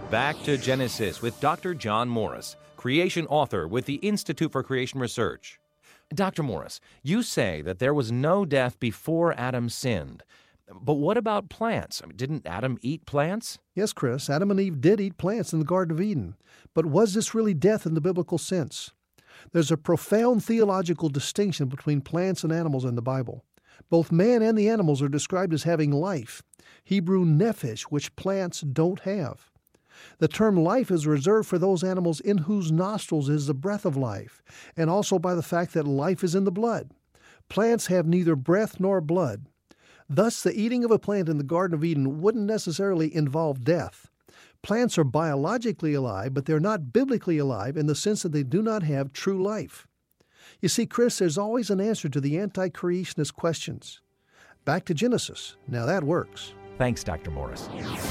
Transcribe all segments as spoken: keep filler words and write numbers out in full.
Back to Genesis with Doctor John Morris, creation author with the Institute for Creation Research. Doctor Morris, you say that there was no death before Adam sinned. But what about plants? I mean, didn't Adam eat plants? Yes, Chris, Adam and Eve did eat plants in the Garden of Eden. But was this really death in the biblical sense? There's a profound theological distinction between plants and animals in the Bible. Both man and the animals are described as having life, Hebrew nephesh, which plants don't have. The term life is reserved for those animals in whose nostrils is the breath of life, and also by the fact that life is in the blood. Plants have neither breath nor blood. Thus, the eating of a plant in the Garden of Eden wouldn't necessarily involve death. Plants are biologically alive, but they're not biblically alive in the sense that they do not have true life. You see, Chris, there's always an answer to the anti-creationist questions. Back to Genesis. Now that works. Thanks, Doctor Morris.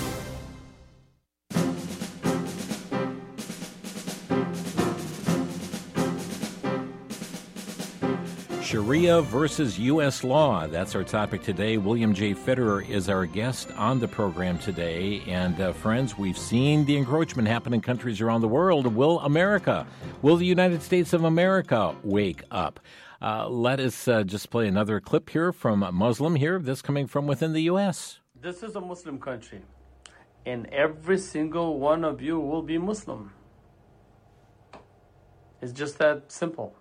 Sharia versus U S law. That's our topic today. William J. Federer is our guest on the program today. And uh, friends, we've seen the encroachment happen in countries around the world. Will America, will the United States of America wake up? Uh, let us uh, just play another clip here from a Muslim here. This coming from within the U S. This is a Muslim country, and every single one of you will be Muslim. It's just that simple.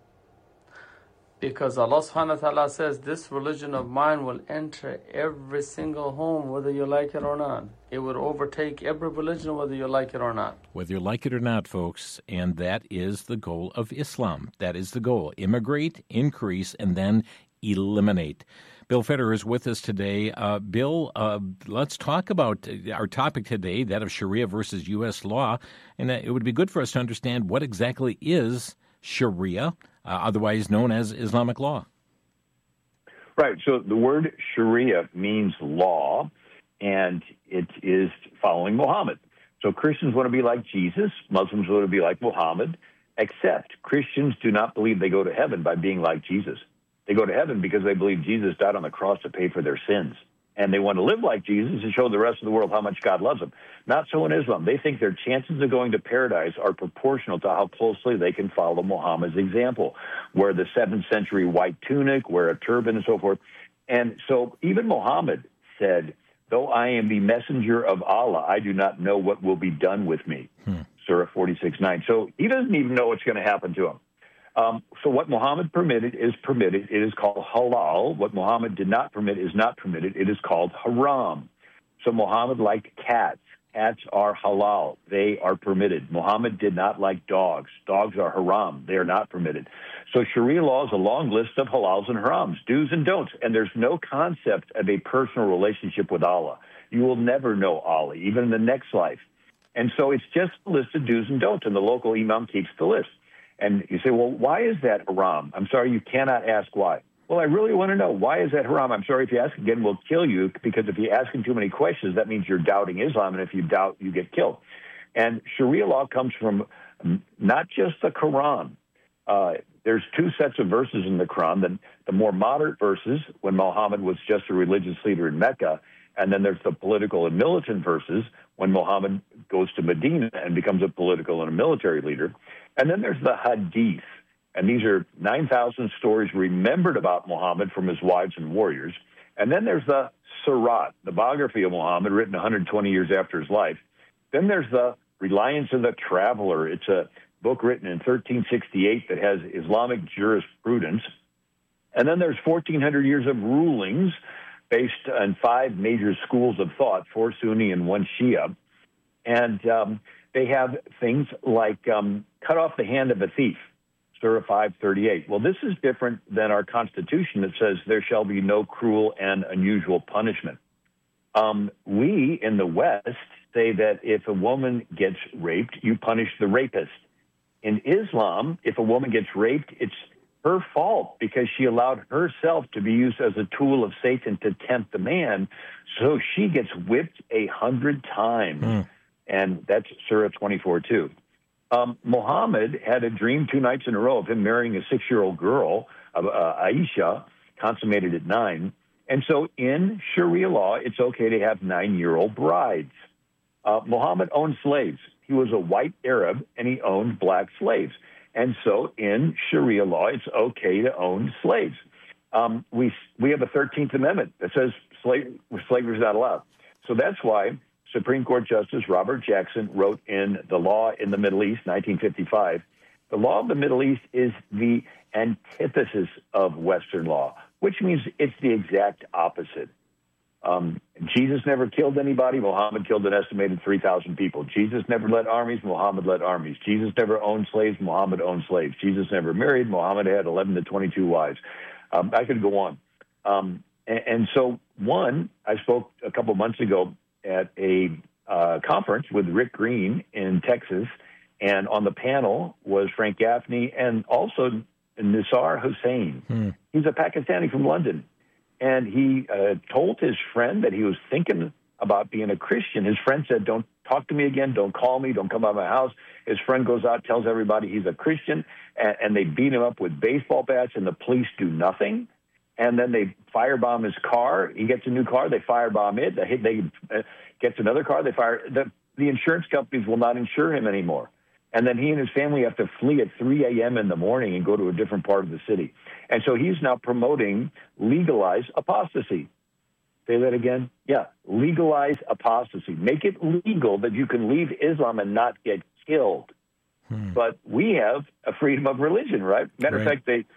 Because Allah subhanahu wa ta'ala says, this religion of mine will enter every single home, whether you like it or not. It would overtake every religion, whether you like it or not. Whether you like it or not, folks, and that is the goal of Islam. That is the goal. Immigrate, increase, and then eliminate. Bill Federer is with us today. Uh, Bill, uh, let's talk about our topic today, that of Sharia versus U S law. And uh, it would be good for us to understand what exactly is Sharia, Uh, otherwise known as Islamic law. Right. So the word Sharia means law, and it is following Muhammad. So Christians want to be like Jesus. Muslims want to be like Muhammad, except Christians do not believe they go to heaven by being like Jesus. They go to heaven because they believe Jesus died on the cross to pay for their sins. And they want to live like Jesus and show the rest of the world how much God loves them. Not so in Islam. They think their chances of going to paradise are proportional to how closely they can follow Muhammad's example, wear the seventh century white tunic, wear a turban, and so forth. And so even Muhammad said, though I am the messenger of Allah, I do not know what will be done with me. Hmm. Surah forty-six nine. So he doesn't even know what's going to happen to him. Um, so what Muhammad permitted is permitted. It is called halal. What Muhammad did not permit is not permitted. It is called haram. So Muhammad liked cats. Cats are halal. They are permitted. Muhammad did not like dogs. Dogs are haram. They are not permitted. So Sharia law is a long list of halals and harams, do's and don'ts. And there's no concept of a personal relationship with Allah. You will never know Allah, even in the next life. And so it's just a list of do's and don'ts, and the local imam keeps the list. And you say, well, why is that haram? I'm sorry, you cannot ask why. Well, I really want to know, why is that haram? I'm sorry, if you ask again, we'll kill you, because if you ask him too many questions, that means you're doubting Islam, and if you doubt, you get killed. And Sharia law comes from not just the Quran. Uh, there's two sets of verses in the Quran, the, the more moderate verses, when Muhammad was just a religious leader in Mecca, and then there's the political and militant verses, when Muhammad goes to Medina and becomes a political and a military leader. And then there's the Hadith, and these are nine thousand stories remembered about Muhammad from his wives and warriors. And then there's the Sirat, the biography of Muhammad, written one hundred twenty years after his life. Then there's the Reliance of the Traveler. It's a book written in thirteen sixty-eight that has Islamic jurisprudence. And then there's fourteen hundred years of rulings based on five major schools of thought, four Sunni and one Shia. And um, they have things like um, cut off the hand of a thief, Surah five thirty-eight. Well, this is different than our Constitution that says there shall be no cruel and unusual punishment. Um, we in the West say that if a woman gets raped, you punish the rapist. In Islam, if a woman gets raped, it's her fault because she allowed herself to be used as a tool of Satan to tempt the man. So she gets whipped a hundred times. Mm. And that's Surah twenty-four two. Um, Muhammad had a dream two nights in a row of him marrying a six-year-old girl, uh, Aisha, consummated at nine. And so in Sharia law, it's okay to have nine-year-old brides. Uh, Muhammad owned slaves. He was a white Arab, and he owned black slaves. And so in Sharia law, it's okay to own slaves. Um, we we have a thirteenth Amendment that says slave, slavery is not allowed. So that's why Supreme Court Justice Robert Jackson wrote in The Law in the Middle East, nineteen fifty-five, the law of the Middle East is the antithesis of Western law, which means it's the exact opposite. Um, Jesus never killed anybody. Muhammad killed an estimated three thousand people. Jesus never led armies. Muhammad led armies. Jesus never owned slaves. Muhammad owned slaves. Jesus never married. Muhammad had eleven to twenty-two wives. Um, I could go on. Um, and, and so, one, I spoke a couple months ago at a uh, conference with Rick Green in Texas, and on the panel was Frank Gaffney and also Nisar Hussain. Hmm. He's a Pakistani from London. And he uh, told his friend that he was thinking about being a Christian. His friend said, don't talk to me again, don't call me, don't come by my house. His friend goes out, tells everybody he's a Christian, and, and they beat him up with baseball bats, and the police do nothing. And then they firebomb his car. He gets a new car, they firebomb it. They, they uh, gets another car, they fire. The, the insurance companies will not insure him anymore. And then he and his family have to flee at three a.m. in the morning and go to a different part of the city. And so he's now promoting legalized apostasy. Say that again? Yeah, legalize apostasy. Make it legal that you can leave Islam and not get killed. Hmm. But we have a freedom of religion, right? Matter right. of fact, the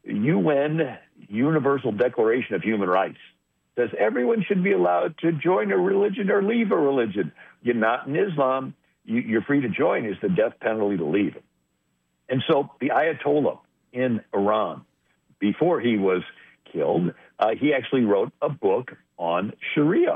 U N Universal Declaration of Human Rights says everyone should be allowed to join a religion or leave a religion. You're not in Islam. You're free to join. Is the death penalty to leave. And so the Ayatollah in Iran, before he was killed, uh, he actually wrote a book on Sharia.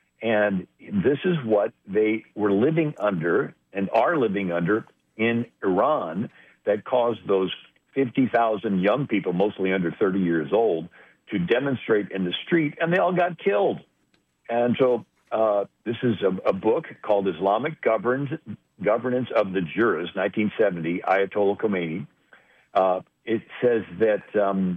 And this is what they were living under and are living under in Iran that caused those fifty thousand young people, mostly under thirty years old, to demonstrate in the street, and they all got killed. And so Uh, this is a, a book called Islamic Governance, Governance of the Jurors, nineteen seventy, Ayatollah Khomeini. Uh, it says that um,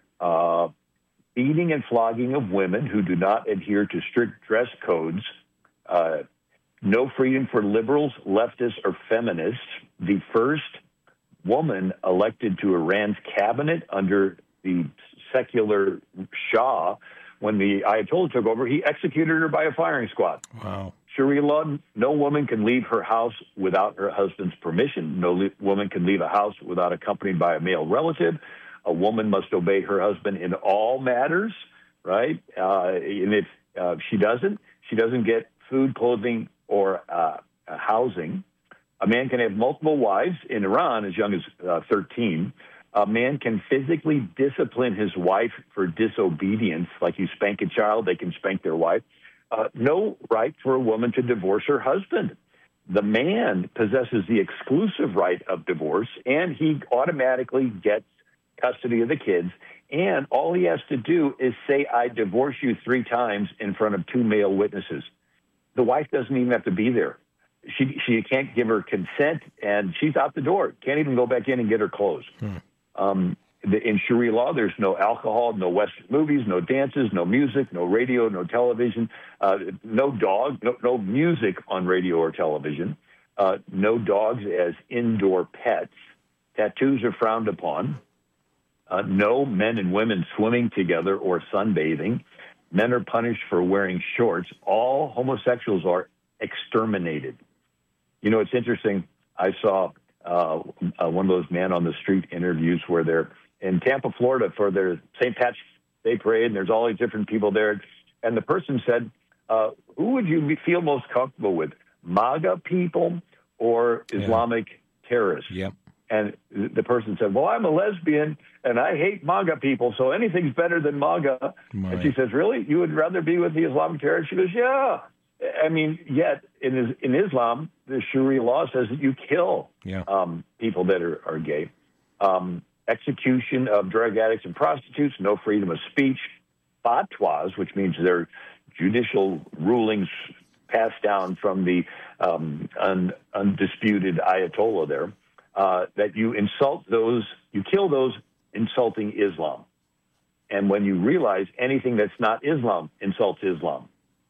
uh, beating and flogging of women who do not adhere to strict dress codes, uh, no freedom for liberals, leftists, or feminists. The first woman elected to Iran's cabinet under the secular Shah, when the Ayatollah took over, he executed her by a firing squad. Wow. Sharia law, no woman can leave her house without her husband's permission. No le- woman can leave a house without accompanied by a male relative. A woman must obey her husband in all matters, right? Uh, and if uh, she doesn't, she doesn't get food, clothing, or uh, housing. A man can have multiple wives in Iran as young as uh, thirteen. A man can physically discipline his wife for disobedience. Like you spank a child, they can spank their wife. Uh, no right for a woman to divorce her husband. The man possesses the exclusive right of divorce, and he automatically gets custody of the kids. And all he has to do is say, I divorce you three times in front of two male witnesses. The wife doesn't even have to be there. She, she can't give her consent, and she's out the door. Can't even go back in and get her clothes. Hmm. Um, the, in Sharia law, there's no alcohol, no Western movies, no dances, no music, no radio, no television, uh, no dog, no, no music on radio or television, uh, no dogs as indoor pets. Tattoos are frowned upon. Uh, no men and women swimming together or sunbathing. Men are punished for wearing shorts. All homosexuals are exterminated. You know, it's interesting. I saw uh, uh, one of those man on the street interviews where they're in Tampa, Florida for their Saint Patrick's Day parade, and there's all these different people there. And the person said, uh, who would you be, feel most comfortable with, MAGA people or Islamic yeah. terrorists? Yep. And the person said, well, I'm a lesbian, and I hate MAGA people, so anything's better than MAGA. My. And she says, really? You would rather be with the Islamic terrorists? She goes, yeah. I mean, yet in in Islam, the Sharia law says that you kill yeah. um, people that are, are gay. Um, execution of drug addicts and prostitutes, no freedom of speech. Fatwas, which means they're judicial rulings passed down from the um, un, undisputed Ayatollah there, uh, that you insult those, you kill those insulting Islam. And when you realize anything that's not Islam insults Islam.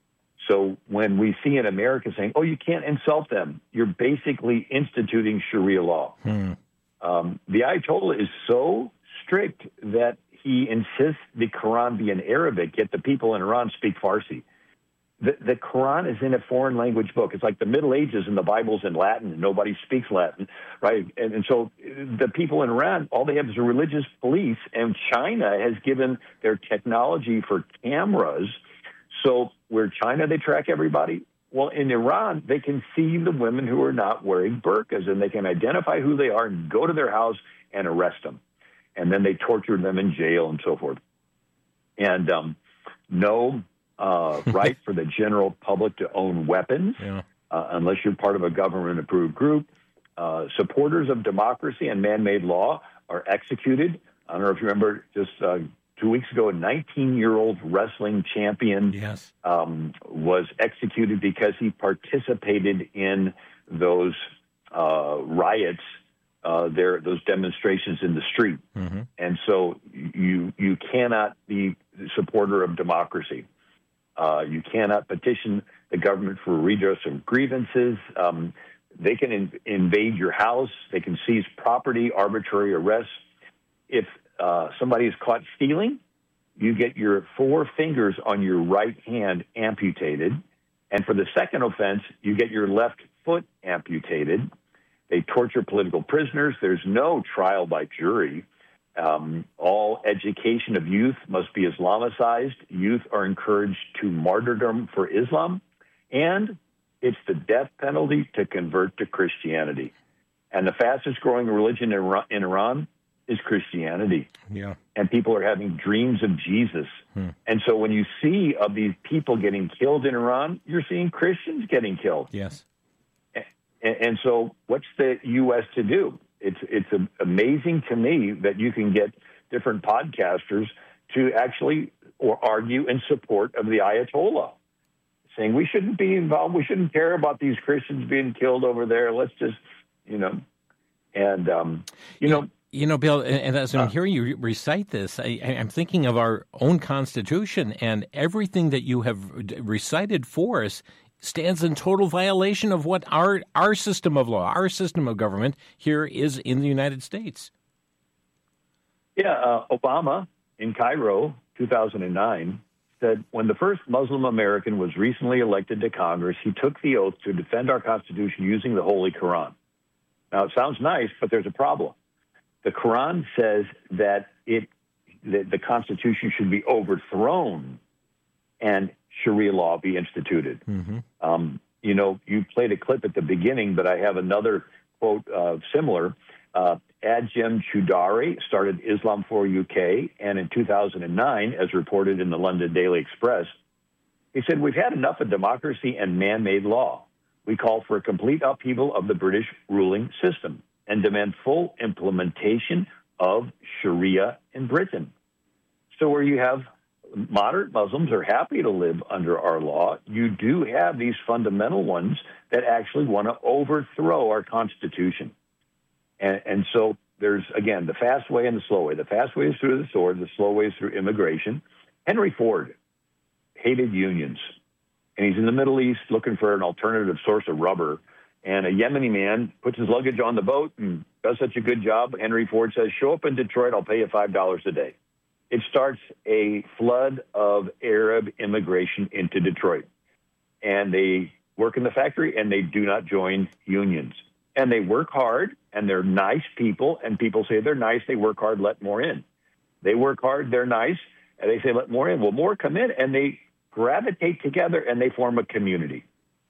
So when we see in America saying, oh, you can't insult them, you're basically instituting Sharia law. Hmm. Um, the Ayatollah is so strict that he insists the Quran be in Arabic, yet the people in Iran speak Farsi. The, the Quran is in a foreign language book. It's like the Middle Ages and the Bible's in Latin, and nobody speaks Latin, right? And, and so the people in Iran, all they have is a religious police, and China has given their technology for cameras. So where China, they track everybody. Well, in Iran, they can see the women who are not wearing burqas, and they can identify who they are and go to their house and arrest them. And then they torture them in jail and so forth. And um, no uh, right for the general public to own weapons, yeah. uh, unless you're part of a government-approved group. Uh, supporters of democracy and man-made law are executed. I don't know if you remember, just uh, two weeks ago, a nineteen-year-old wrestling champion yes. um, was executed because he participated in those uh, riots, uh, there those demonstrations in the street. Mm-hmm. And so you you cannot be a supporter of democracy. Uh, you cannot petition the government for redress of grievances. Um, they can in, invade your house. They can seize property, arbitrary arrests. If uh, somebody is caught stealing, you get your four fingers on your right hand amputated. And for the second offense, you get your left foot amputated. They torture political prisoners. There's no trial by jury. Um, all education of youth must be Islamicized. Youth are encouraged to martyrdom for Islam. And it's the death penalty to convert to Christianity. And the fastest growing religion in Iran is Christianity. Yeah. And people are having dreams of Jesus. Hmm. And so when you see of these people getting killed in Iran, you're seeing Christians getting killed. Yes. And, and so what's the U S to do? It's it's amazing to me that you can get different podcasters to actually or argue in support of the Ayatollah, saying we shouldn't be involved, we shouldn't care about these Christians being killed over there. Let's just, you know, and, um, you know. You know, Bill, and as I'm hearing you recite this, I, I'm thinking of our own Constitution, and everything that you have recited for us stands in total violation of what our our system of law, our system of government here is in the United States. Yeah, uh, Obama in Cairo, two thousand nine, said when the first Muslim American was recently elected to Congress, he took the oath to defend our Constitution using the Holy Quran. Now, it sounds nice, but there's a problem. The Quran says that it that the Constitution should be overthrown and Sharia law be instituted. Mm-hmm. Um, you know, you played a clip at the beginning, but I have another quote uh, similar. Uh, Adjem Choudary started Islam for U K, and in two thousand nine, as reported in the London Daily Express, he said, we've had enough of democracy and man-made law. We call for a complete upheaval of the British ruling system and demand full implementation of Sharia in Britain. So where you have moderate Muslims are happy to live under our law, you do have these fundamental ones that actually want to overthrow our Constitution. And, and so there's, again, the fast way and the slow way. The fast way is through the sword. The slow way is through immigration. Henry Ford hated unions. And he's in the Middle East looking for an alternative source of rubber. And a Yemeni man puts his luggage on the boat and does such a good job. Henry Ford says, show up in Detroit, I'll pay you five dollars a day. It starts a flood of Arab immigration into Detroit. And they work in the factory, and they do not join unions. And they work hard, and they're nice people, and people say they're nice, they work hard, let more in. They work hard, they're nice, and they say let more in. Well, more come in, and they gravitate together, and they form a community.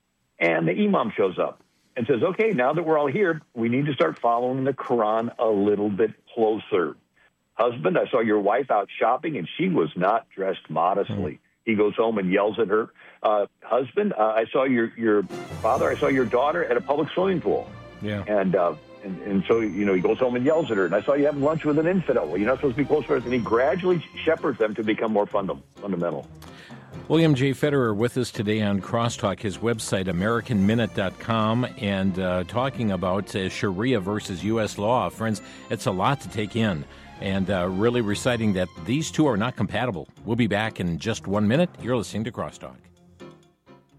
And the imam shows up and says, okay, now that we're all here, we need to start following the Quran a little bit closer. Husband, I saw your wife out shopping, and she was not dressed modestly. Mm. He goes home and yells at her. Uh, husband, uh, I saw your, your father, I saw your daughter at a public swimming pool. Yeah. And, uh, and and so, you know, he goes home and yells at her. And I saw you having lunch with an infidel. Well, you're not supposed to be close friends. And he gradually shepherds them to become more funda- fundamental. William J. Federer with us today on Crosstalk, his website, American Minute dot com, and uh, talking about uh, Sharia versus U S law. Friends, it's a lot to take in, and uh, really reciting that these two are not compatible. We'll be back in just one minute. You're listening to Crosstalk.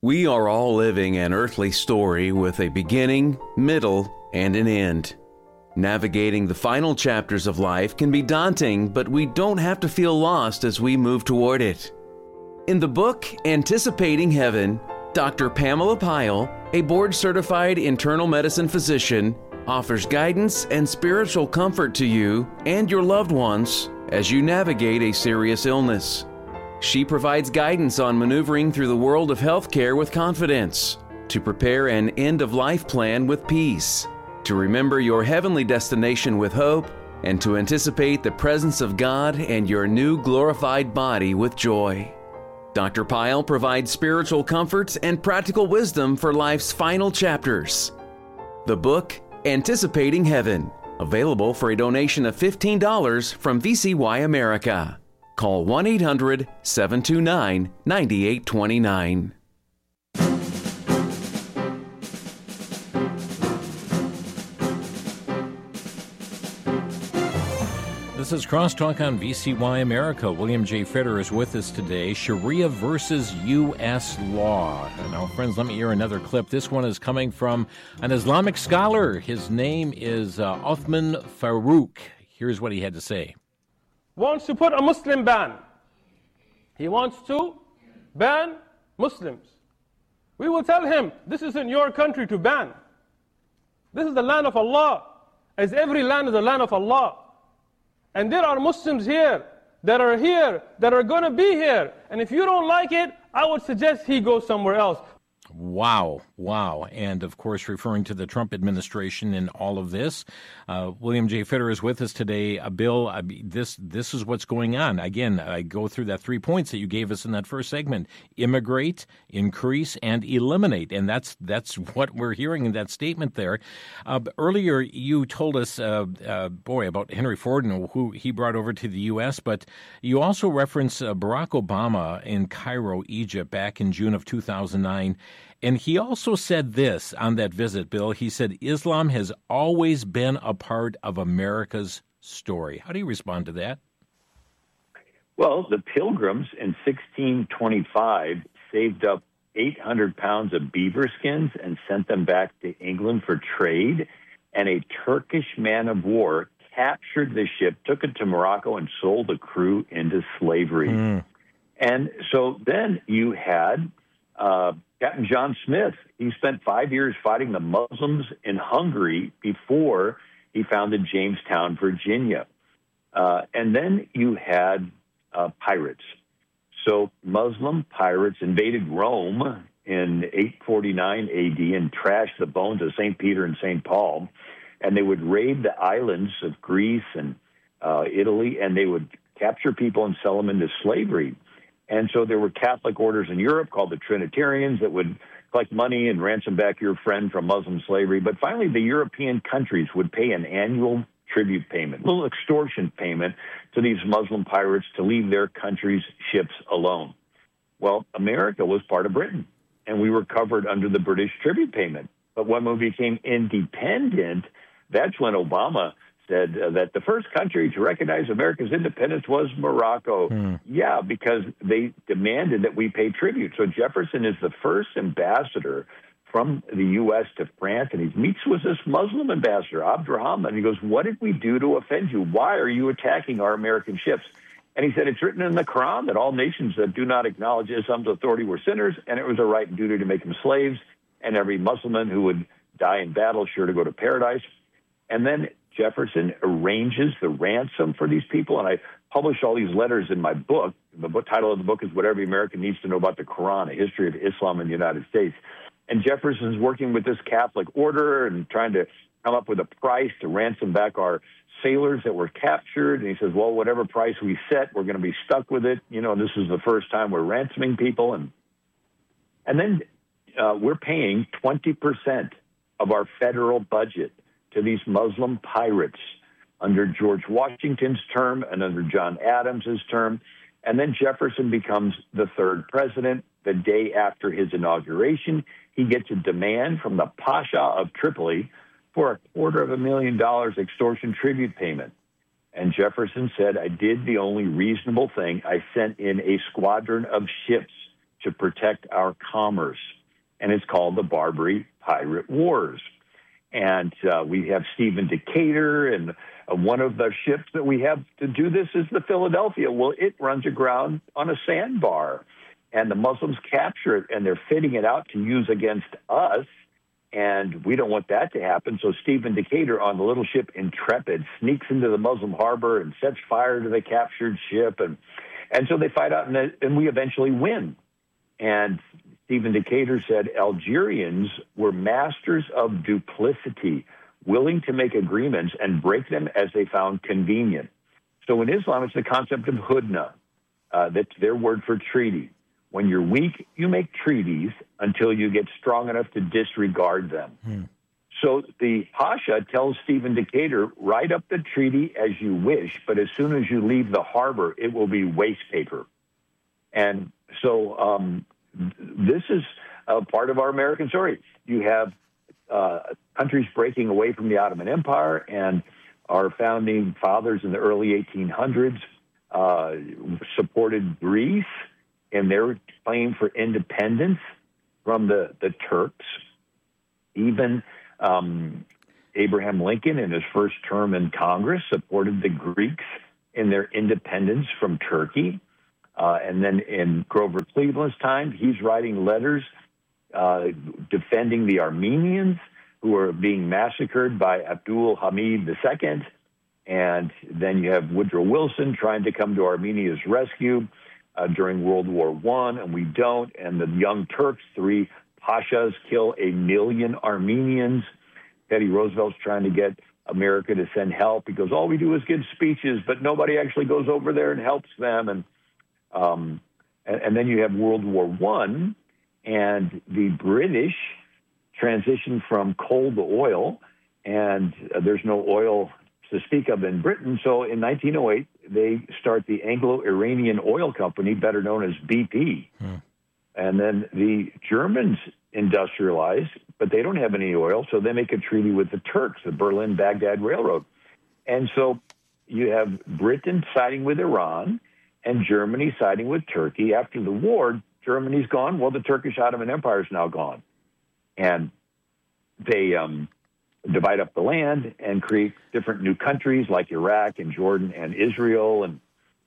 We are all living an earthly story with a beginning, middle, and an end. Navigating the final chapters of life can be daunting, but we don't have to feel lost as we move toward it. In the book, Anticipating Heaven, Doctor Pamela Pyle, a board-certified internal medicine physician, offers guidance and spiritual comfort to you and your loved ones as you navigate a serious illness. She provides guidance on maneuvering through the world of healthcare with confidence, to prepare an end-of-life plan with peace, to remember your heavenly destination with hope, and to anticipate the presence of God and your new glorified body with joy. Doctor Pyle provides spiritual comfort and practical wisdom for life's final chapters. The book, Anticipating Heaven, available for a donation of fifteen dollars from V C Y America. Call one eight hundred, seven two nine, nine eight two nine. This is Crosstalk on V C Y America. William J. Fetter is with us today. Sharia versus U S law. Now, friends, let me hear another clip. This one is coming from an Islamic scholar. His name is uh, Uthman Farouk. Here's what he had to say. Wants to put a Muslim ban. He wants to ban Muslims. We will tell him, this isn't your country to ban. This is the land of Allah, as every land is the land of Allah. And there are Muslims here that are here, that are going to be here. And if you don't like it, I would suggest he goes somewhere else. Wow, wow. And, of course, referring to the Trump administration in all of this. Uh, William J. Fetter is with us today. Uh, Bill, uh, this this is what's going on. Again, I go through that three points that you gave us in that first segment. Immigrate, increase, and eliminate. And that's that's what we're hearing in that statement there. Uh, earlier, you told us, uh, uh, boy, about Henry Ford and who he brought over to the U S, but you also referenced uh, Barack Obama in Cairo, Egypt, back in June of two thousand nine. And he also said this on that visit, Bill. He said, Islam has always been a part of America's story. How do you respond to that? Well, the Pilgrims in sixteen twenty-five saved up eight hundred pounds of beaver skins and sent them back to England for trade. And a Turkish man of war captured the ship, took it to Morocco, and sold the crew into slavery. Mm. And so then you had uh, Captain John Smith. He spent five years fighting the Muslims in Hungary before he founded Jamestown, Virginia. Uh, and then you had uh, pirates. So Muslim pirates invaded Rome in eight forty-nine A D and trashed the bones of Saint Peter and Saint Paul. And they would raid the islands of Greece and uh, Italy, and they would capture people and sell them into slavery. And so there were Catholic orders in Europe called the Trinitarians that would collect money and ransom back your friend from Muslim slavery. But finally, the European countries would pay an annual tribute payment, a little extortion payment to these Muslim pirates to leave their country's ships alone. Well, America was part of Britain, and we were covered under the British tribute payment. But when we became independent, that's when Obama said uh, that the first country to recognize America's independence was Morocco. Hmm. Yeah, because they demanded that we pay tribute. So Jefferson is the first ambassador from the U S to France, and he meets with this Muslim ambassador, Abdurrahman, and he goes, what did we do to offend you? Why are you attacking our American ships? And he said, it's written in the Quran that all nations that do not acknowledge Islam's authority were sinners, and it was a right and duty to make them slaves, and every Muslim who would die in battle sure to go to paradise. And then Jefferson arranges the ransom for these people, and I publish all these letters in my book. The book, title of the book is What Every American Needs to Know About the Quran, A History of Islam in the United States. And Jefferson's working with this Catholic order and trying to come up with a price to ransom back our sailors that were captured. And he says, well, whatever price we set, we're going to be stuck with it. You know, this is the first time we're ransoming people. And, and then uh, we're paying twenty percent of our federal budget to these Muslim pirates under George Washington's term and under John Adams's term. And then Jefferson becomes the third president. The day after his inauguration, he gets a demand from the Pasha of Tripoli for a quarter of a million dollars extortion tribute payment. And Jefferson said, I did the only reasonable thing. I sent in a squadron of ships to protect our commerce. And it's called the Barbary Pirate Wars. And uh, we have Stephen Decatur, and uh, one of the ships that we have to do this is the Philadelphia. Well, it runs aground on a sandbar, and the Muslims capture it, and they're fitting it out to use against us, and we don't want that to happen. So Stephen Decatur on the little ship Intrepid sneaks into the Muslim harbor and sets fire to the captured ship, and and so they fight out, and, they, and we eventually win. And Stephen Decatur said Algerians were masters of duplicity, willing to make agreements and break them as they found convenient. So in Islam, it's the concept of hudna. Uh, that's their word for treaty. When you're weak, you make treaties until you get strong enough to disregard them. Hmm. So the Pasha tells Stephen Decatur, write up the treaty as you wish, but as soon as you leave the harbor, it will be waste paper. And so um, this is a part of our American story. You have uh, countries breaking away from the Ottoman Empire, and our founding fathers in the early eighteen hundreds uh, supported Greece in their claim for independence from the, the Turks. Even um, Abraham Lincoln, in his first term in Congress, supported the Greeks in their independence from Turkey. Uh, and then in Grover Cleveland's time, he's writing letters uh, defending the Armenians who are being massacred by Abdul Hamid the Second. And then you have Woodrow Wilson trying to come to Armenia's rescue uh, during World War One, and we don't. And the Young Turks, three Pashas, kill a million Armenians. Teddy Roosevelt's trying to get America to send help because all we do is give speeches, but nobody actually goes over there and helps them. And Um, and, and then you have World War One, and the British transitioned from coal to oil, and uh, there's no oil to speak of in Britain. So in nineteen oh eight, they start the Anglo-Iranian Oil Company, better known as B P. Hmm. And then the Germans industrialize, but they don't have any oil, so they make a treaty with the Turks, the Berlin-Baghdad Railroad. And so you have Britain siding with Iran, and Germany siding with Turkey. After the war, Germany's gone. Well, the Turkish Ottoman Empire is now gone. And they um, divide up the land and create different new countries like Iraq and Jordan and Israel. And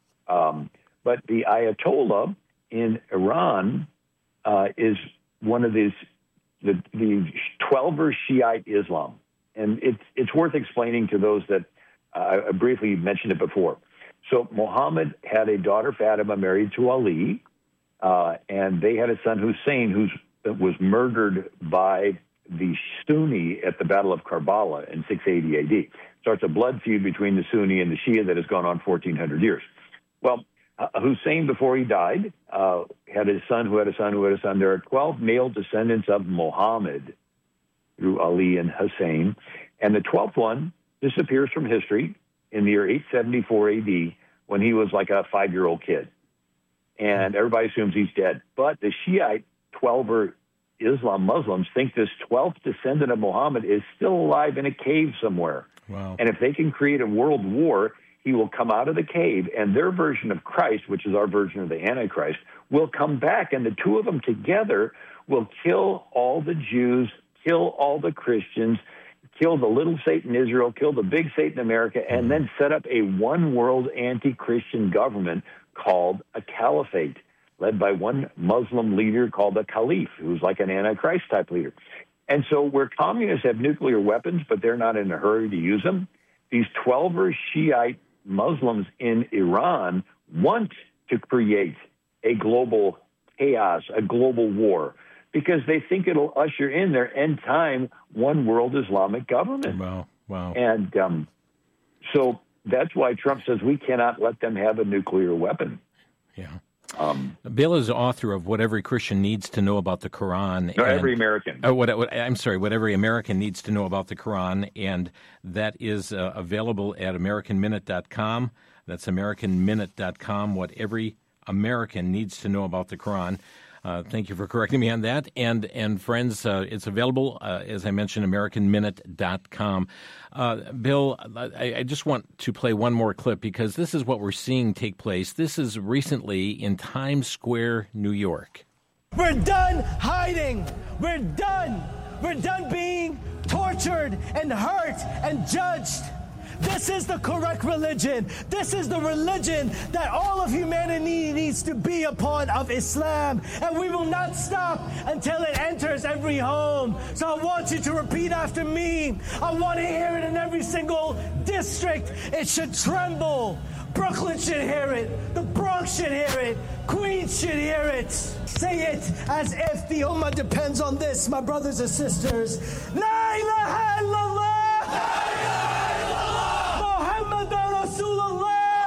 um, But the Ayatollah in Iran uh, is one of these, the, the Twelver Shiite Islam. And it's, it's worth explaining to those that uh, I briefly mentioned it before. So Muhammad had a daughter, Fatima, married to Ali, uh, and they had a son, Hussein, who was murdered by the Sunni at the Battle of Karbala in six eighty A D. So it's a blood feud between the Sunni and the Shia that has gone on fourteen hundred years. Well, uh, Hussein, before he died, uh, had a son who had a son who had a son. There are twelve male descendants of Muhammad through Ali and Hussein, and the twelfth one disappears from history in the year eight seventy-four A D, when he was like a five-year-old kid. And everybody assumes he's dead. But the Shiite Twelver Islam Muslims think this twelfth descendant of Muhammad is still alive in a cave somewhere. Wow. And if they can create a world war, he will come out of the cave, and their version of Christ, which is our version of the Antichrist, will come back, and the two of them together will kill all the Jews, kill all the Christians, kill the little Satan Israel, kill the big Satan America, and then set up a one-world anti-Christian government called a caliphate, led by one Muslim leader called a caliph, who's like an Antichrist-type leader. And so where communists have nuclear weapons, but they're not in a hurry to use them, these Twelver Shiite Muslims in Iran want to create a global chaos, a global war, because they think it'll usher in their end-time one-world Islamic government. Wow, wow. And um, so that's why Trump says we cannot let them have a nuclear weapon. Yeah. Um, Bill is author of What Every Christian Needs to Know About the Quran. No, and, every American. Oh, what, what, I'm sorry, What Every American Needs to Know About the Quran, and that is uh, available at American Minute dot com. That's American Minute dot com, What Every American Needs to Know About the Quran. Uh, thank you for correcting me on that. And, and friends, uh, it's available, uh, as I mentioned, American Minute dot com. Uh, Bill, I, I just want to play one more clip because this is what we're seeing take place. This is recently in Times Square, New York. We're done hiding. We're done. We're done being tortured and hurt and judged. This is the correct religion. This is the religion that all of humanity needs to be upon, of Islam. And we will not stop until it enters every home. So I want you to repeat after me. I want to hear it in every single district. It should tremble. Brooklyn should hear it. The Bronx should hear it. Queens should hear it. Say it as if the Ummah depends on this, my brothers and sisters. La ilaha illallah. La ilaha illallah. Muhammadan Rasulullah.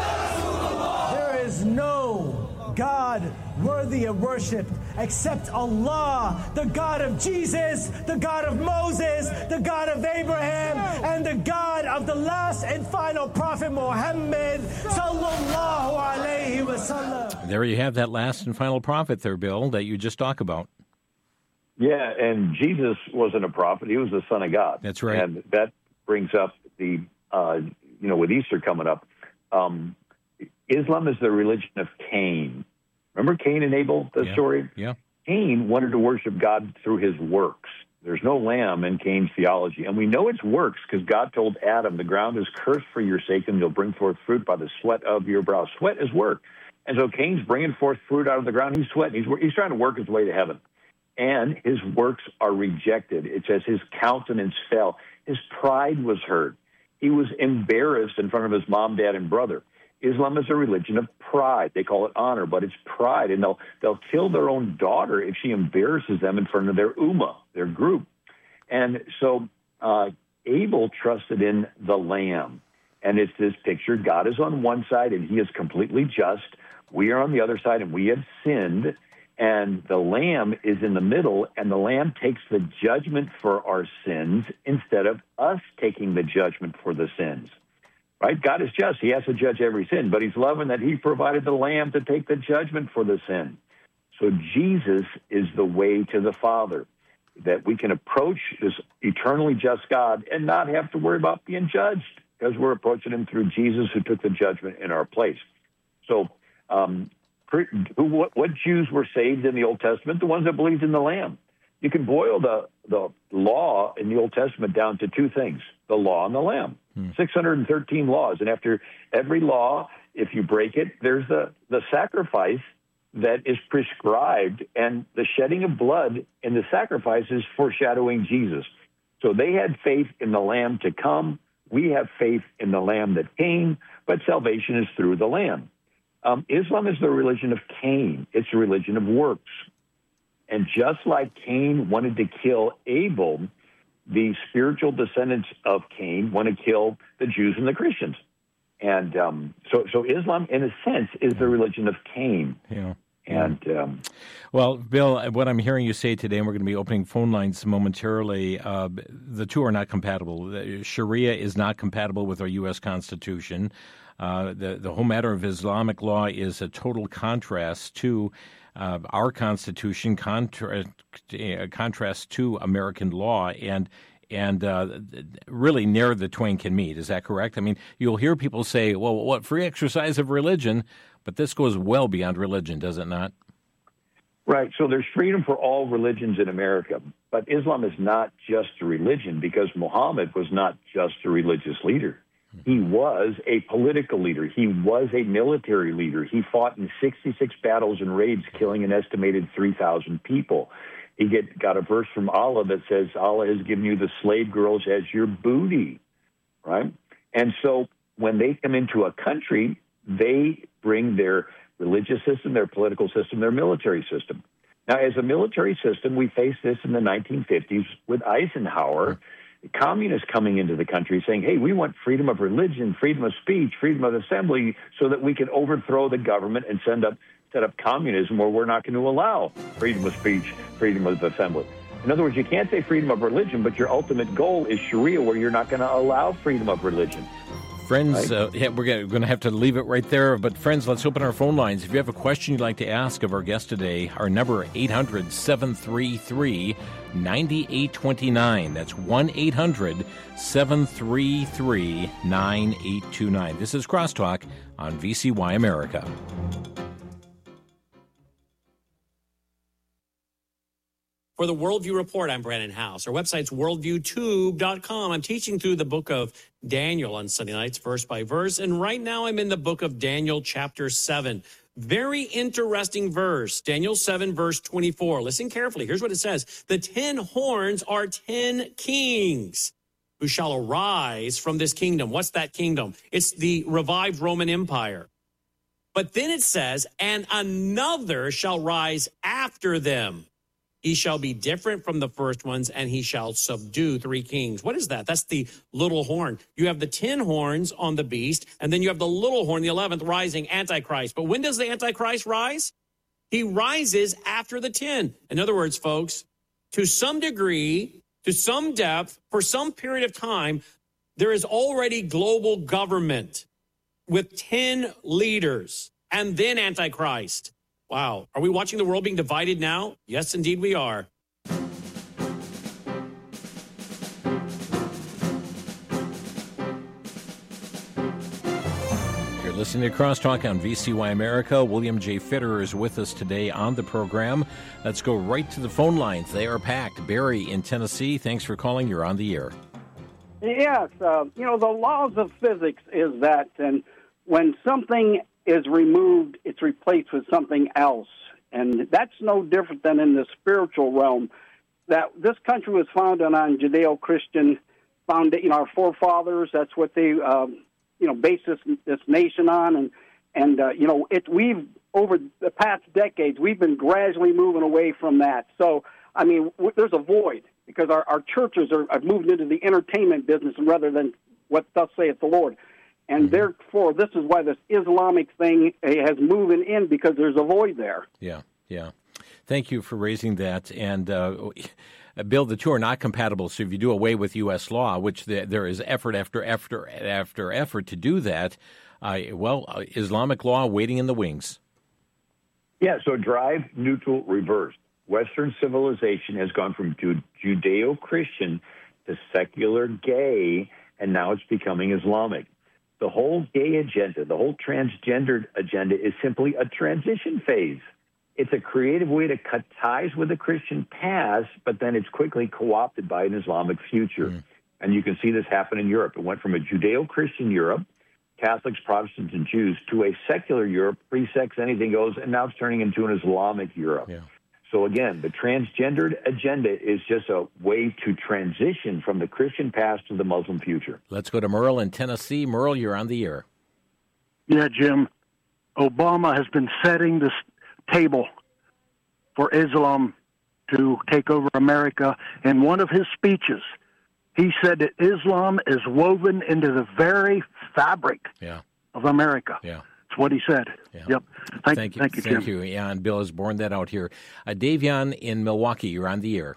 There is no God worthy of worship except Allah, the God of Jesus, the God of Moses, the God of Abraham, and the God of the last and final prophet Muhammad sallallahu alayhi wa sallam. There you have that last and final prophet there, Bill, that you just talked about. Yeah, and Jesus wasn't a prophet. He was the Son of God. That's right. And that brings up the, uh, you know, with Easter coming up, um, Islam is the religion of Cain. Remember Cain and Abel, the yeah. story? Yeah. Cain wanted to worship God through his works. There's no lamb in Cain's theology. And we know it's works because God told Adam, the ground is cursed for your sake, and you'll bring forth fruit by the sweat of your brow. Sweat is work. And so Cain's bringing forth fruit out of the ground. He's sweating. He's, he's trying to work his way to heaven. And his works are rejected. It says his countenance fell. His pride was hurt. He was embarrassed in front of his mom, dad, and brother. Islam is a religion of pride. They call it honor, but it's pride. And they'll they'll kill their own daughter if she embarrasses them in front of their ummah, their group. And so uh, Abel trusted in the lamb. And it's this picture. God is on one side, and he is completely just. We are on the other side, and we have sinned. And the lamb is in the middle, and the lamb takes the judgment for our sins instead of us taking the judgment for the sins. Right? God is just. He has to judge every sin, but he's loving that he provided the lamb to take the judgment for the sin. So Jesus is the way to the Father, that we can approach this eternally just God and not have to worry about being judged because we're approaching him through Jesus who took the judgment in our place. So um, who, what, what Jews were saved in the Old Testament? The ones that believed in the lamb. You can boil the, the law in the Old Testament down to two things, the law and the lamb. Hmm. six hundred thirteen laws. And after every law, if you break it, there's the, the sacrifice that is prescribed, and the shedding of blood in the sacrifice is foreshadowing Jesus. So they had faith in the lamb to come. We have faith in the lamb that came, but salvation is through the lamb. Um, Islam is the religion of Cain. It's a religion of works. And just like Cain wanted to kill Abel, the spiritual descendants of Cain want to kill the Jews and the Christians. And um, so, so Islam, in a sense, is the religion of Cain. Yeah. And um, well, Bill, what I'm hearing you say today, and we're going to be opening phone lines momentarily, uh, the two are not compatible. Sharia is not compatible with our U S Constitution. Uh, the, the whole matter of Islamic law is a total contrast to uh, our Constitution, contra- uh, contrast to American law, and and uh, really ne'er the twain can meet. Is that correct? I mean, you'll hear people say, well, what, free exercise of religion, but this goes well beyond religion, does it not? Right. So there's freedom for all religions in America, but Islam is not just a religion because Muhammad was not just a religious leader. He was a political leader. He was a military leader. He fought in sixty-six battles and raids, killing an estimated three thousand people. He get, got a verse from Allah that says, Allah has given you the slave girls as your booty, right? And so when they come into a country, they bring their religious system, their political system, their military system. Now, as a military system, we faced this in the nineteen fifties with Eisenhower, communists coming into the country saying, hey, we want freedom of religion, freedom of speech, freedom of assembly so that we can overthrow the government and send up, set up communism where we're not going to allow freedom of speech, freedom of assembly. In other words, you can't say freedom of religion, but your ultimate goal is Sharia, where you're not going to allow freedom of religion. Friends, right? uh, yeah, we're going to have to leave it right there. But friends, let's open our phone lines. If you have a question you'd like to ask of our guest today, our number eight hundred, seven three three, nine eight two nine. That's one eight hundred, seven three three, nine eight two nine. This is Crosstalk on V C Y America. For the Worldview Report, I'm Brandon House. Our website's worldview tube dot com. I'm teaching through the book of Daniel on Sunday nights, verse by verse. And right now I'm in the book of Daniel, chapter seven. Very interesting verse. Daniel seven, verse twenty-four. Listen carefully. Here's what it says. The ten horns are ten kings who shall arise from this kingdom. What's that kingdom? It's the revived Roman Empire. But then it says, and another shall rise after them. He shall be different from the first ones, and he shall subdue three kings. What is that? That's the little horn. You have the ten horns on the beast, and then you have the little horn, the eleventh, rising, Antichrist. But when does the Antichrist rise? He rises after the ten. In other words, folks, to some degree, to some depth, for some period of time, there is already global government with ten leaders, and then Antichrist. Wow. Are we watching the world being divided now? Yes, indeed we are. You're listening to Crosstalk on V C Y America. William J. Fitterer is with us today on the program. Let's go right to the phone lines. They are packed. Barry in Tennessee, thanks for calling. You're on the air. Yes. Uh, you know, the laws of physics is that and when something is removed, it's replaced with something else. And that's no different than in the spiritual realm. That this country was founded on Judeo-Christian foundation. You know, our forefathers, that's what they, um, you know, based this, this nation on. And, and uh, you know, it, we've, over the past decades, we've been gradually moving away from that. So, I mean, w- there's a void because our, our churches are, are moved into the entertainment business rather than what thus saith the Lord. And mm-hmm. therefore, this is why this Islamic thing has moving in, because there's a void there. Yeah, yeah. Thank you for raising that. And, uh, Bill, the two are not compatible. So if you do away with U S law, which the, there is effort after effort after effort to do that, uh, well, uh, Islamic law waiting in the wings. Yeah, so drive, neutral, reversed. Western civilization has gone from Judeo-Christian to secular gay, and now it's becoming Islamic. The whole gay agenda, the whole transgendered agenda is simply a transition phase. It's a creative way to cut ties with the Christian past, but then it's quickly co-opted by an Islamic future. Mm. And you can see this happen in Europe. It went from a Judeo-Christian Europe, Catholics, Protestants, and Jews, to a secular Europe, free sex, anything goes, and now it's turning into an Islamic Europe. Yeah. So again, the transgendered agenda is just a way to transition from the Christian past to the Muslim future. Let's go to Merle in Tennessee. Merle, you're on the air. Yeah, Jim. Obama has been setting this table for Islam to take over America. In one of his speeches, he said that Islam is woven into the very fabric yeah. of America. Yeah. That's what he said. Yeah. Yep. Thank, thank you. Thank you, Thank Jim. you. Yeah, and Bill has borne that out here. Uh, Davion in Milwaukee, you're on the air.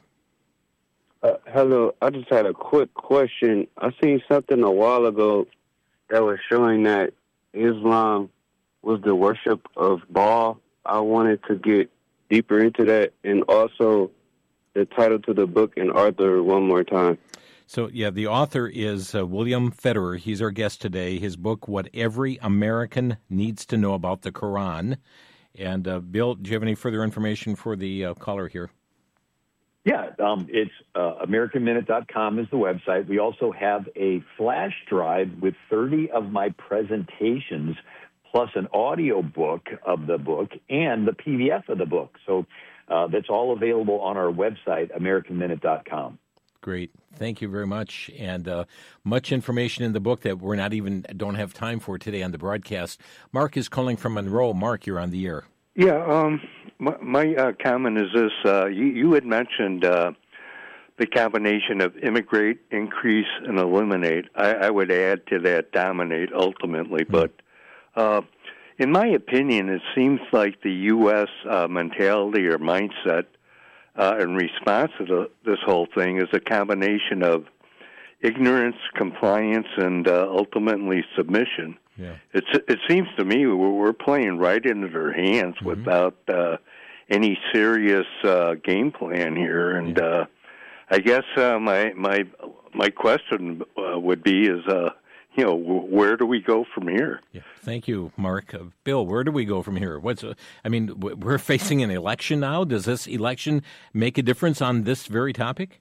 Uh, hello. I just had a quick question. I seen something a while ago that was showing that Islam was the worship of Baal. I wanted to get deeper into that, and also the title to the book and author one more time. So, yeah, the author is uh, William Fitterer. He's our guest today. His book, What Every American Needs to Know About the Quran. And, uh, Bill, do you have any further information for the uh, caller here? Yeah, um, it's uh, American Minute dot com is the website. We also have a flash drive with thirty of my presentations, plus an audio book of the book and the P D F of the book. So uh, that's all available on our website, American Minute dot com. Great. Thank you very much. And uh, much information in the book that we're not even, don't have time for today on the broadcast. Mark is calling from Monroe. Mark, you're on the air. Yeah, um, my, my uh, comment is this. Uh, you, you had mentioned uh, the combination of immigrate, increase, and eliminate. I, I would add to that dominate ultimately. Mm-hmm. But uh, in my opinion, it seems like the U S uh, mentality or mindset Uh, in response to the, this whole thing is a combination of ignorance, compliance, and uh, ultimately submission. Yeah. It's, it seems to me we're, we're playing right into their hands mm-hmm. without uh, any serious uh, game plan here. And yeah. uh, I guess uh, my my my question uh, would be: is uh, you know, where do we go from here? Yeah. Thank you, Mark. Uh, Bill, where do we go from here? What's? Uh, I mean, we're facing an election now. Does this election make a difference on this very topic?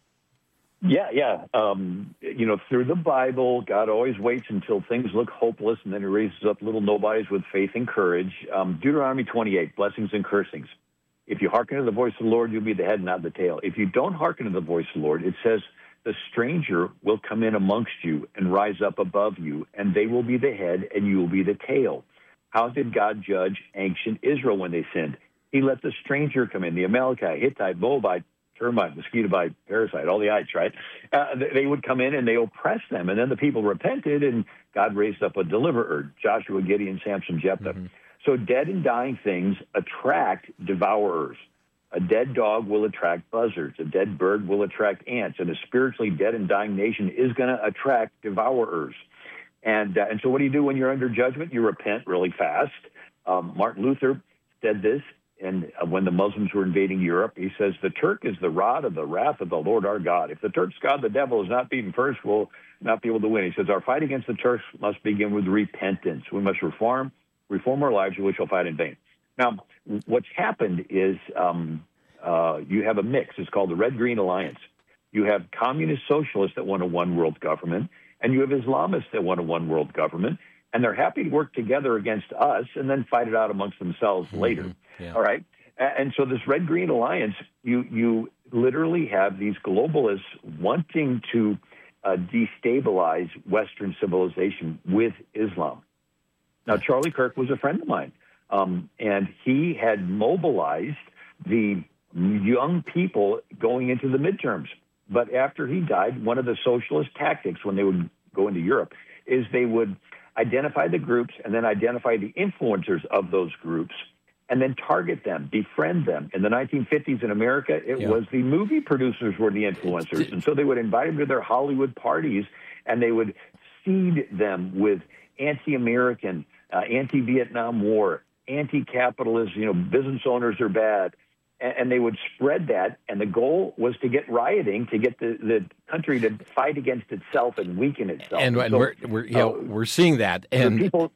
Yeah, yeah. Um, you know, through the Bible, God always waits until things look hopeless, and then he raises up little nobodies with faith and courage. Um, Deuteronomy twenty-eight, blessings and cursings. If you hearken to the voice of the Lord, you'll be the head, not the tail. If you don't hearken to the voice of the Lord, it says, the stranger will come in amongst you and rise up above you, and they will be the head, and you will be the tail. How did God judge ancient Israel when they sinned? He let the stranger come in, the Amalekite, Hittite, Moabite, termite, mosquito bite, parasite, all the ites, right? Uh, they would come in and they oppressed them, and then the people repented, and God raised up a deliverer, Joshua, Gideon, Samson, Jephthah. Mm-hmm. So dead and dying things attract devourers. A dead dog will attract buzzards. A dead bird will attract ants. And a spiritually dead and dying nation is going to attract devourers. And uh, and so what do you do when you're under judgment? You repent really fast. Um, Martin Luther said this, and uh, when the Muslims were invading Europe, he says, the Turk is the rod of the wrath of the Lord our God. If the Turk's God, the devil, is not beaten first, we'll not be able to win. He says, our fight against the Turks must begin with repentance. We must reform, reform our lives, or we shall fight in vain. Now, what's happened is um, uh, you have a mix. It's called the Red-Green Alliance. You have communist socialists that want a one-world government, and you have Islamists that want a one-world government, and they're happy to work together against us and then fight it out amongst themselves mm-hmm. later. Yeah. All right? And so this Red-Green Alliance, you, you literally have these globalists wanting to uh, destabilize Western civilization with Islam. Now, Charlie Kirk was a friend of mine. Um, and he had mobilized the young people going into the midterms. But after he died, one of the socialist tactics when they would go into Europe is they would identify the groups and then identify the influencers of those groups and then target them, befriend them. In the nineteen fifties in America, it yeah. was the movie producers were the influencers. And so they would invite them to their Hollywood parties, and they would seed them with anti-American, uh, anti-Vietnam War, anti-capitalist, you know, business owners are bad. And, and they would spread that, and the goal was to get rioting, to get the, the country to fight against itself and weaken itself. And, and so, we're, we're, you know, uh, we're seeing that. And people...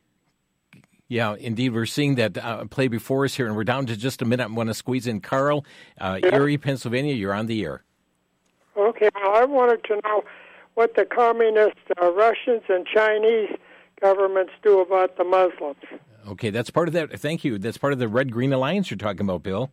Yeah, indeed, we're seeing that uh, play before us here, and we're down to just a minute. I want to squeeze in Carl, uh, yeah. Erie, Pennsylvania. You're on the air. Okay, well, I wanted to know what the communist uh, Russians and Chinese governments do about the Muslims. Okay, that's part of that. Thank you. That's part of the Red-Green Alliance you're talking about, Bill.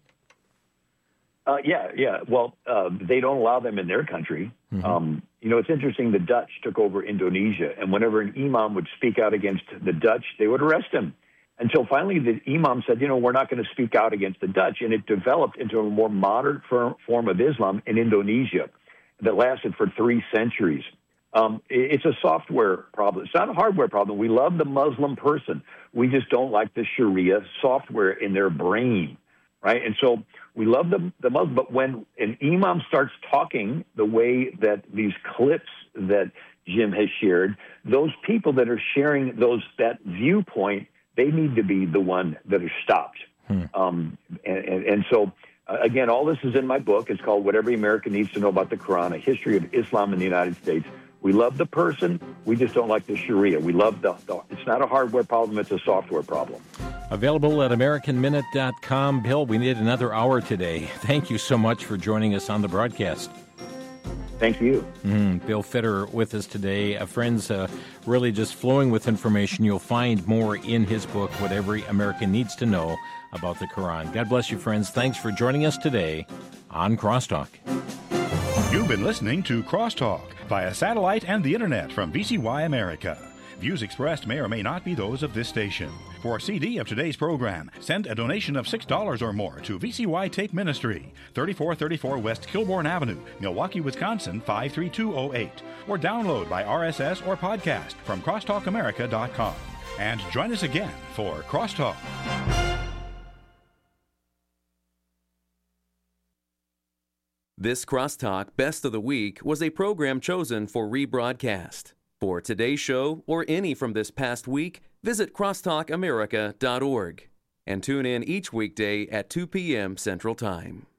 Uh, yeah, yeah. Well, uh, they don't allow them in their country. Mm-hmm. Um, you know, it's interesting. The Dutch took over Indonesia, and whenever an imam would speak out against the Dutch, they would arrest him. Until finally the imam said, you know, we're not going to speak out against the Dutch. And it developed into a more modern form of Islam in Indonesia that lasted for three centuries. Um, it's a software problem. It's not a hardware problem. We love the Muslim person. We just don't like the Sharia software in their brain, right? And so we love the, the Muslim, but when an imam starts talking the way that these clips that Jim has shared, those people that are sharing those that viewpoint, they need to be the one that are stopped. Hmm. Um, and, and, and so, uh, again, all this is in my book. It's called What Every American Needs to Know About the Quran, A History of Islam in the United States. We love the person. We just don't like the Sharia. We love the, the it's not a hardware problem. It's a software problem. Available at American Minute dot com. Bill, we need another hour today. Thank you so much for joining us on the broadcast. Thank you. Mm, Bill Fitter with us today. Uh, friends, uh, really just flowing with information. You'll find more in his book, What Every American Needs to Know About the Quran. God bless you, friends. Thanks for joining us today on Crosstalk. You've been listening to Crosstalk via satellite and the internet from V C Y America. Views expressed may or may not be those of this station. For a C D of today's program, send a donation of six dollars or more to V C Y Tape Ministry, thirty-four thirty-four West Kilbourne Avenue, Milwaukee, Wisconsin, five three two oh eight. Or download by R S S or podcast from crosstalk america dot com. And join us again for Crosstalk. This Crosstalk Best of the Week was a program chosen for rebroadcast. For today's show or any from this past week, visit crosstalk america dot org and tune in each weekday at two p.m. Central Time.